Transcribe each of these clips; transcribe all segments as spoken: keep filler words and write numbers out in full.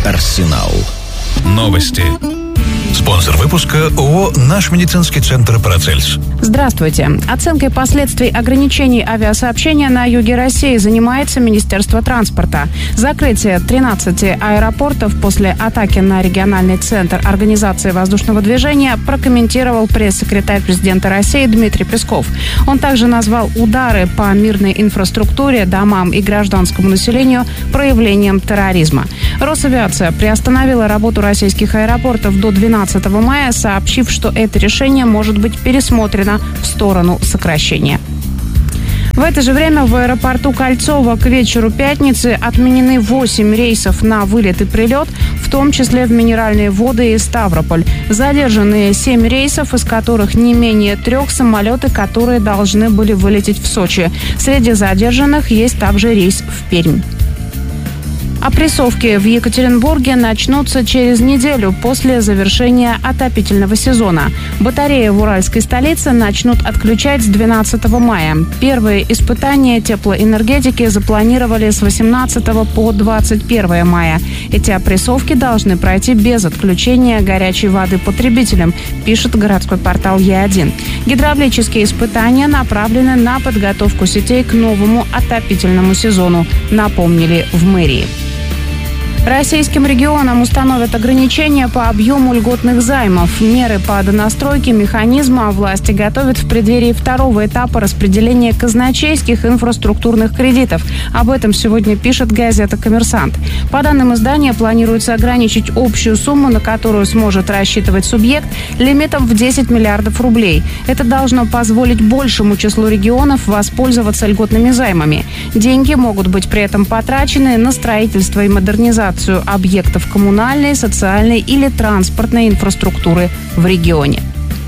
Арсенал. Новости. Спонсор выпуска ООО «Наш медицинский центр Парацельс». Здравствуйте. Оценкой последствий ограничений авиасообщения на юге России занимается Министерство транспорта. Закрытие тринадцати аэропортов после атаки на региональный центр Организации воздушного движения прокомментировал пресс-секретарь президента России Дмитрий Песков. Он также назвал удары по мирной инфраструктуре, домам и гражданскому населению проявлением терроризма. Росавиация приостановила работу российских аэропортов до двенадцатого мая, сообщив, что это решение может быть пересмотрено в сторону сокращения. В это же время в аэропорту Кольцово к вечеру пятницы отменены восемь рейсов на вылет и прилет, в том числе в Минеральные воды и Ставрополь. Задержаны семь рейсов, из которых не менее трех самолеты, которые должны были вылететь в Сочи. Среди задержанных есть также рейс в Пермь. Опрессовки в Екатеринбурге начнутся через неделю после завершения отопительного сезона. Батареи в уральской столице начнут отключать с двенадцатого мая. Первые испытания теплоэнергетики запланировали с восемнадцатого по двадцать первое мая. Эти опрессовки должны пройти без отключения горячей воды потребителям, пишет городской портал Е один. Гидравлические испытания направлены на подготовку сетей к новому отопительному сезону, напомнили в мэрии. Российским регионам установят ограничения по объему льготных займов. Меры по донастройке механизма власти готовят в преддверии второго этапа распределения казначейских инфраструктурных кредитов. Об этом сегодня пишет газета «Коммерсант». По данным издания, планируется ограничить общую сумму, на которую сможет рассчитывать субъект, лимитом в десять миллиардов рублей. Это должно позволить большему числу регионов воспользоваться льготными займами. Деньги могут быть при этом потрачены на строительство и модернизацию объектов коммунальной, социальной или транспортной инфраструктуры в регионе.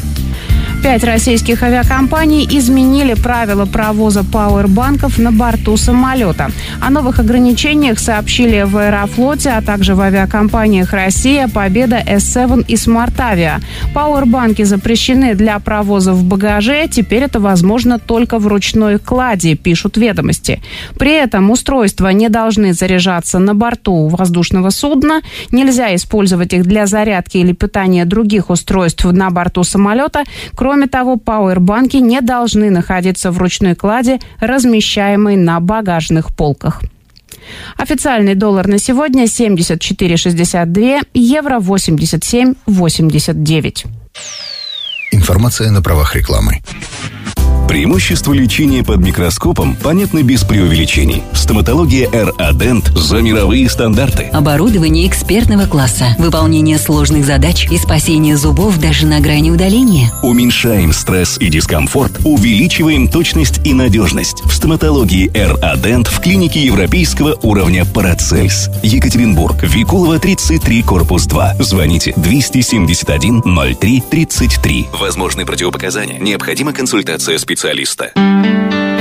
Пять российских авиакомпаний изменили правила провоза пауэрбанков на борту самолета. О новых ограничениях сообщили в Аэрофлоте, а также в авиакомпаниях «Россия», «Победа», эс семь и «Смарт-Авиа». Пауэрбанки запрещены для провоза в багаже. Теперь это возможно только в ручной кладе, пишут «Ведомости». При этом устройства не должны заряжаться на борту воздушного судна. Нельзя использовать их для зарядки или питания других устройств на борту самолета. Кроме того, пауэрбанки не должны находиться в ручной кладе, размещаемой на багажных полках. Официальный доллар на сегодня семьдесят четыре шестьдесят два, евро восемьдесят семь восемьдесят девять. Информация на правах рекламы. Преимущества лечения под микроскопом понятны без преувеличений. Стоматология эр а Dent за мировые стандарты. Оборудование экспертного класса, выполнение сложных задач и спасение зубов даже на грани удаления. Уменьшаем стресс и дискомфорт, увеличиваем точность и надежность. В стоматологии эр а Dent в клинике европейского уровня Парацельс. Екатеринбург, Викулова, тридцать три, корпус два. Звоните двести семьдесят один ноль три тридцать три. Возможны противопоказания. Необходима консультация специалиста.